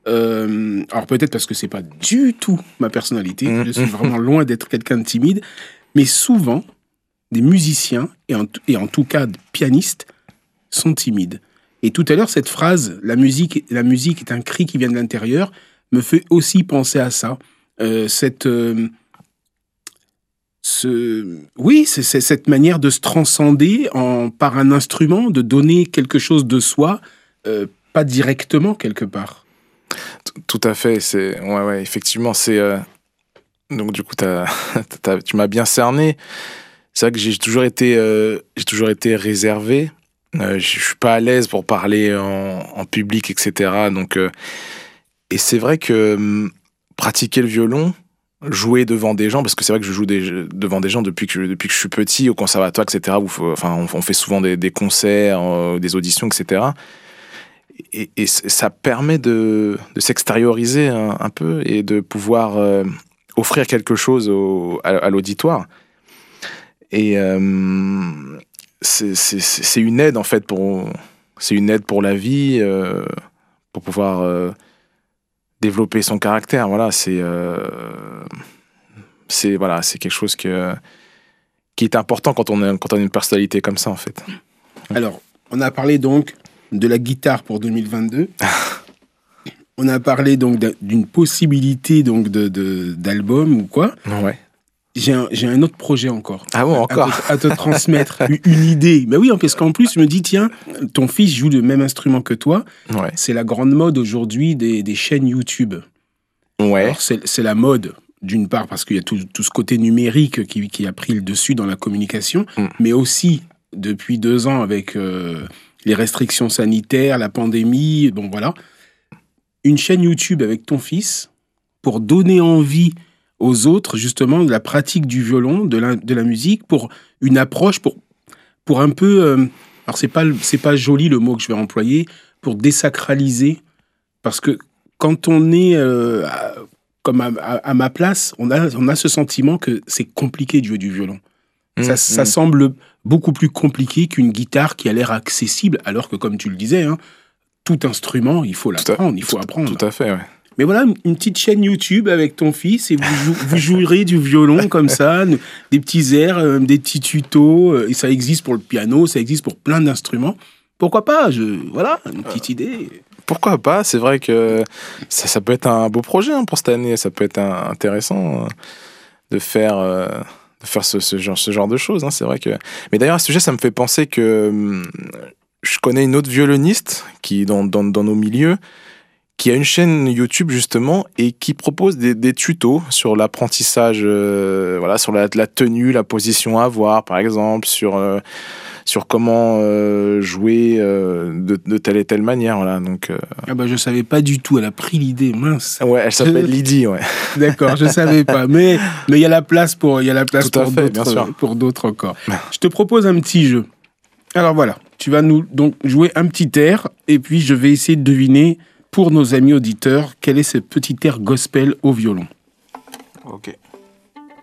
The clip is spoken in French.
Alors peut-être parce que c'est pas du tout ma personnalité, je suis vraiment loin d'être quelqu'un de timide, mais souvent, des musiciens, et en tout cas des pianistes, sont timides. Et tout à l'heure, cette phrase, la musique est un cri qui vient de l'intérieur, me fait aussi penser à ça. C'est cette manière de se transcender par un instrument, de donner quelque chose de soi, pas directement quelque part. Tout à fait. Ouais, effectivement, donc du coup, tu m'as bien cerné. C'est vrai que j'ai toujours été réservé. Je suis pas à l'aise pour parler en public, etc. Donc, et c'est vrai que pratiquer le violon, jouer devant des gens, parce que c'est vrai que je joue devant des gens depuis que je suis petit au conservatoire, etc. On fait souvent des concerts, des auditions, etc. Et ça permet de s'extérioriser un peu et de pouvoir offrir quelque chose à l'auditoire. Et c'est une aide en fait c'est une aide pour la vie, pour pouvoir développer son caractère. Voilà, c'est quelque chose qui est important quand on a une personnalité comme ça en fait. Alors, on a parlé donc de la guitare pour 2022. On a parlé donc d'une possibilité donc d'album ou quoi. Ouais. J'ai un autre projet encore. Ah bon, encore à te transmettre une idée. Mais oui, parce qu'en plus, je me dis, tiens, ton fils joue le même instrument que toi. Ouais. C'est la grande mode aujourd'hui des chaînes YouTube. Ouais. Alors, c'est la mode, d'une part, parce qu'il y a tout ce côté numérique qui a pris le dessus dans la communication, mais aussi, depuis 2 ans, avec les restrictions sanitaires, la pandémie, bon voilà. Une chaîne YouTube avec ton fils pour donner envie aux autres, justement, de la pratique du violon, de la musique, pour une approche, pour un peu... alors, c'est pas joli le mot que je vais employer, pour désacraliser. Parce que quand on est comme à ma place, on a ce sentiment que c'est compliqué de jouer du violon. Ça semble beaucoup plus compliqué qu'une guitare qui a l'air accessible, alors que, comme tu le disais, hein, tout instrument, il faut l'apprendre, il faut apprendre. Tout à fait, ouais. Mais voilà, une petite chaîne YouTube avec ton fils et vous jouerez du violon comme ça, des petits airs, des petits tutos, et ça existe pour le piano, ça existe pour plein d'instruments. Pourquoi pas voilà, une petite idée. Pourquoi pas? C'est vrai que ça peut être un beau projet pour cette année, ça peut être intéressant de faire ce genre de choses. Hein. C'est vrai que... Mais d'ailleurs, à ce sujet, ça me fait penser que je connais une autre violoniste qui, dans nos milieux, qui a une chaîne YouTube justement et qui propose des tutos sur l'apprentissage, sur la tenue, la position à avoir par exemple, sur comment jouer de telle et telle manière. Voilà, donc, je savais pas du tout, elle a pris l'idée, mince. Ouais, elle s'appelle Lydie, ouais. D'accord, je savais pas, mais il y a la place pour d'autres encore. Je te propose un petit jeu. Alors voilà, tu vas nous donc jouer un petit air et puis je vais essayer de deviner pour nos amis auditeurs, quel est ce petit air gospel au violon? Ok.